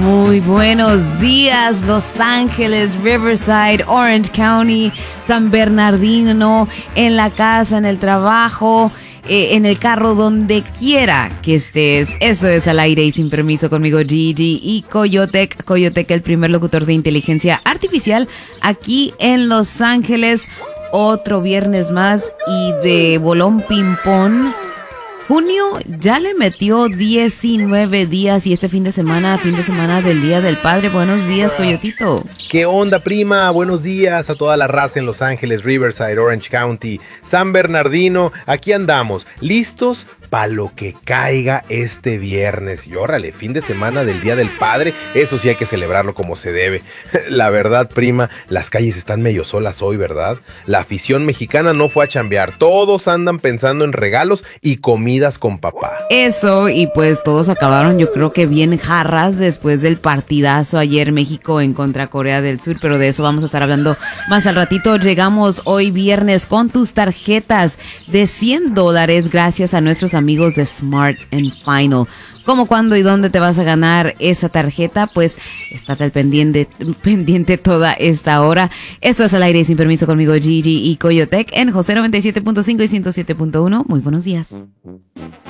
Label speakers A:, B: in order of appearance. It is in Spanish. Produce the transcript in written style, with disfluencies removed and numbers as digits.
A: Muy buenos días, Los Ángeles, Riverside, Orange County, San Bernardino, en la casa, en el trabajo, en el carro, donde quiera que estés. Eso es Al Aire y Sin Permiso conmigo, Gigi y Coyotec. Coyotec, el primer locutor de inteligencia artificial aquí en Los Ángeles. Otro viernes más y de bolón ping-pong. Junio ya le metió 19 días y este fin de semana del Día del Padre. Buenos días, Coyotito.
B: ¿Qué onda, prima? Buenos días a toda la raza en Los Ángeles, Riverside, Orange County, San Bernardino. Aquí andamos, listos para lo que caiga este viernes. Y órale, fin de semana del Día del Padre. Eso sí hay que celebrarlo como se debe. La verdad, prima, las calles están medio solas hoy, ¿verdad? La afición mexicana no fue a chambear. Todos andan pensando en regalos y comidas con papá.
A: Eso, y pues todos acabaron, yo creo que bien jarras después del partidazo ayer México en contra Corea del Sur, pero de eso vamos a estar hablando más al ratito. Llegamos hoy viernes con tus tarjetas de $100 gracias a nuestros amigos de Smart and Final. ¿Cómo, cuándo y dónde te vas a ganar esa tarjeta? Pues estate al pendiente toda esta hora. Esto es Al Aire y Sin Permiso conmigo, Gigi y Coyotec, en José 97.5 y 107.1. Muy buenos días.